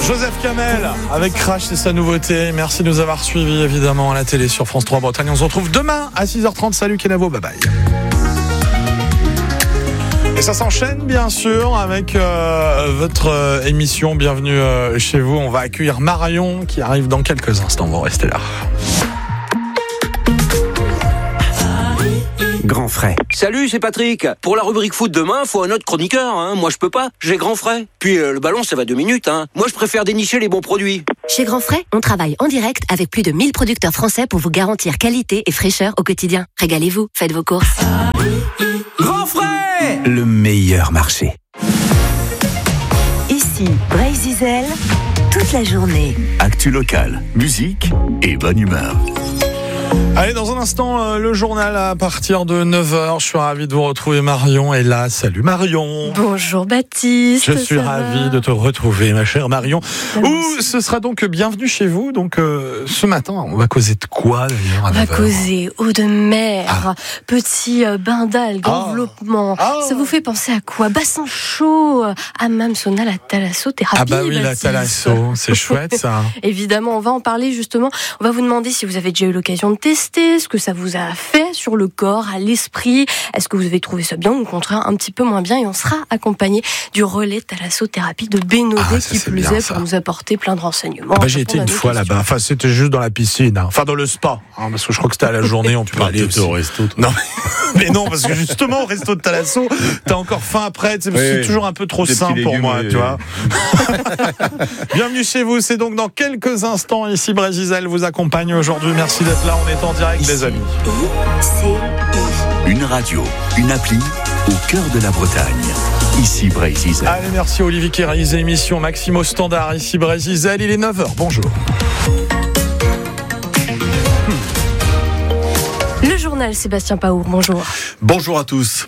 Joseph Kamel avec Crash, c'est sa nouveauté. Merci de nous avoir suivis évidemment à la télé sur France 3 Bretagne. On se retrouve demain à 6h30. Salut Kenavo, bye bye. Et ça s'enchaîne bien sûr avec votre émission Bienvenue chez vous. On va accueillir Marion qui arrive dans quelques instants. Vous restez là. Grand frais. Salut, c'est Patrick. Pour la rubrique foot demain, faut un autre chroniqueur. Moi, je peux pas. J'ai Grand frais. Puis le ballon, ça va 2 minutes. Moi, je préfère dénicher les bons produits. Chez Grand frais, on travaille en direct avec plus de 1000 producteurs français pour vous garantir qualité et fraîcheur au quotidien. Régalez-vous, faites vos courses. Grand frais, le meilleur marché. Ici, Bray-Zizel, toute la journée. Actu locale, musique et bonne humeur. Allez, dans un instant, le journal à partir de 9h. Je suis ravi de vous retrouver, Marion est là. Salut Marion. Bonjour Baptiste. Je suis ravi de te retrouver, ma chère Marion. Ce sera donc Bienvenue chez vous. Donc ce matin, on va causer de quoi d'ailleurs? On va causer eau de mer, petit bain d'algues, enveloppement. Ça vous fait penser à quoi? Bassin chaud, hammam, sauna, la thalassothérapie. Ah bah oui, la thalasso, c'est chouette ça. Évidemment, on va en parler justement. On va vous demander si vous avez déjà eu l'occasion de tester, ce que ça vous a fait sur le corps, à l'esprit. Est-ce que vous avez trouvé ça bien ou au contraire un petit peu moins bien? Et on sera accompagné du relais thalassothérapie de Bénodet qui plus est pour nous apporter plein de renseignements. J'ai été une fois là-bas. Enfin, c'était juste dans la piscine. Enfin, dans le spa. Parce que je crois que c'était à la journée. On peut aller au resto. Non, mais non, parce que justement, au resto de Thalasso, t'as encore faim après. C'est toujours un peu trop sain pour moi, tu vois. Bienvenue chez vous. C'est donc dans quelques instants. Ici, Bray-Zizel vous accompagne aujourd'hui. Merci d'être là. On est en direct, ici, les amis. Une radio, une appli au cœur de la Bretagne. Ici Bray-Zizel. Allez, merci Olivier qui réalise l'émission. Maxime au standard. Ici Bray-Zizel. Il est 9h. Bonjour. Le journal, Sébastien Paour, bonjour. Bonjour à tous.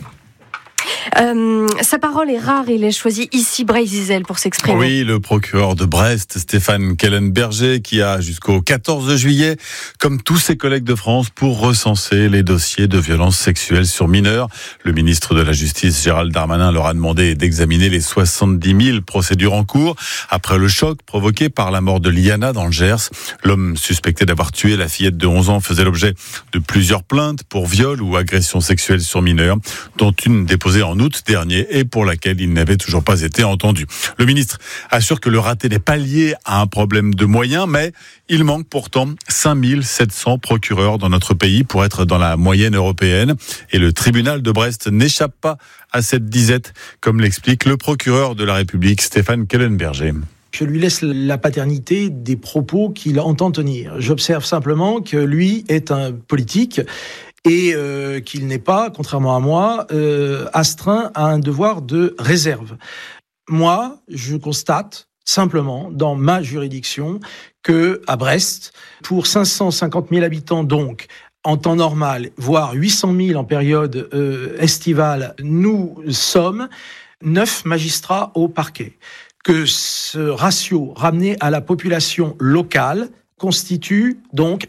Sa parole est rare, il a choisi ici Bray-Zizel pour s'exprimer. Oui, le procureur de Brest, Stéphane Kellenberger, qui a jusqu'au 14 juillet, comme tous ses collègues de France, pour recenser les dossiers de violences sexuelles sur mineurs. Le ministre de la Justice, Gérald Darmanin, leur a demandé d'examiner les 70 000 procédures en cours après le choc provoqué par la mort de Liana dans le Gers. L'homme suspecté d'avoir tué la fillette de 11 ans faisait l'objet de plusieurs plaintes pour viol ou agression sexuelle sur mineurs, dont une déposée en août dernier et pour laquelle il n'avait toujours pas été entendu. Le ministre assure que le raté n'est pas lié à un problème de moyens, mais il manque pourtant 5700 procureurs dans notre pays pour être dans la moyenne européenne. Et le tribunal de Brest n'échappe pas à cette disette, comme l'explique le procureur de la République, Stéphane Kellenberger. Je lui laisse la paternité des propos qu'il entend tenir. J'observe simplement que lui est un politique et qu'il n'est pas, contrairement à moi, astreint à un devoir de réserve. Moi, je constate simplement, dans ma juridiction, que à Brest, pour 550 000 habitants donc, en temps normal, voire 800 000 en période estivale, nous sommes 9 magistrats au parquet. Que ce ratio ramené à la population locale constitue donc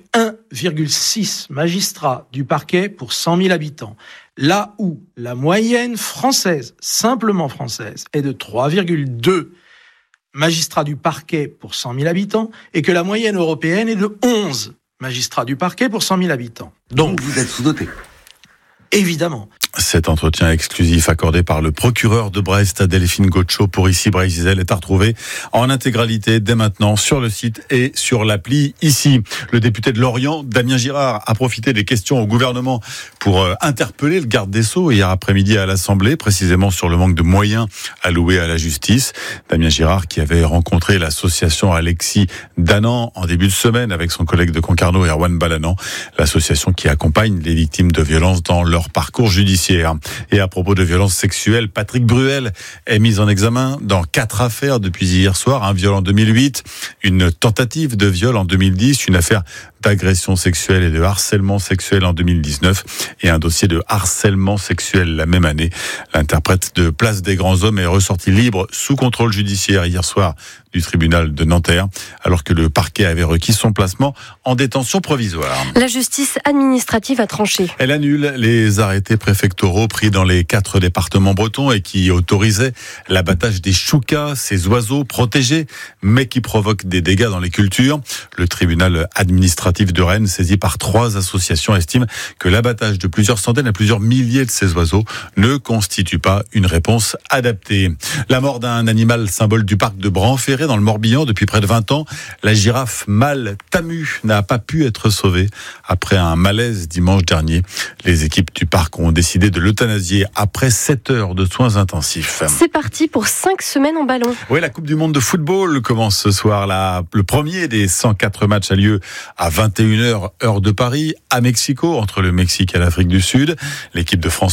1,6 magistrats du parquet pour 100 000 habitants. Là où la moyenne française, simplement française, est de 3,2 magistrats du parquet pour 100 000 habitants et que la moyenne européenne est de 11 magistrats du parquet pour 100 000 habitants. Donc vous êtes sous-doté. Évidemment. Cet entretien exclusif accordé par le procureur de Brest à Delphine Gaucho pour ici Bray-Zizel est à retrouver en intégralité dès maintenant sur le site et sur l'appli ici. Le député de Lorient, Damien Girard, a profité des questions au gouvernement pour interpeller le garde des Sceaux hier après-midi à l'Assemblée, précisément sur le manque de moyens alloués à la justice. Damien Girard qui avait rencontré l'association Alexis Danan en début de semaine avec son collègue de Concarneau, Erwan Balanan, l'association qui accompagne les victimes de violences dans leur parcours judiciaire. Et à propos de violences sexuelles, Patrick Bruel est mis en examen dans 4 affaires depuis hier soir. Un viol en 2008, une tentative de viol en 2010, une affaire d'agression sexuelle et de harcèlement sexuel en 2019 et un dossier de harcèlement sexuel la même année. L'interprète de Place des Grands Hommes est ressorti libre sous contrôle judiciaire hier soir du tribunal de Nanterre, alors que le parquet avait requis son placement en détention provisoire. La justice administrative a tranché. Elle annule les arrêtés préfectoraux pris dans les 4 départements bretons et qui autorisaient l'abattage des choucas, ces oiseaux protégés, mais qui provoquent des dégâts dans les cultures. Le tribunal administratif de Rennes, saisi par 3 associations, estime que l'abattage de plusieurs centaines à plusieurs milliers de ces oiseaux ne constitue pas une réponse adaptée. La mort d'un animal symbole du parc de Bran-Ferré dans le Morbihan depuis près de 20 ans. La girafe mâle Tamu n'a pas pu être sauvée après un malaise dimanche dernier. Les équipes du parc ont décidé de l'euthanasier après 7 heures de soins intensifs. C'est parti pour 5 semaines en ballon. Oui, la Coupe du Monde de football commence ce soir. Le premier des 104 matchs a lieu à 21h, heure de Paris, à Mexico, entre le Mexique et l'Afrique du Sud. L'équipe de France